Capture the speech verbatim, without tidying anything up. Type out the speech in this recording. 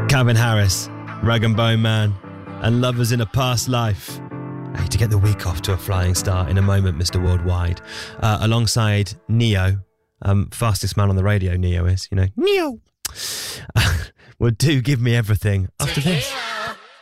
Calvin Harris, Rag and Bone Man, and Lovers in a Past Life. Hey, to get the week off to a flying start in a moment, Mister Worldwide. Uh, alongside Neo, um, fastest man on the radio, Neo is, you know. Neo! Well, do give me everything after this.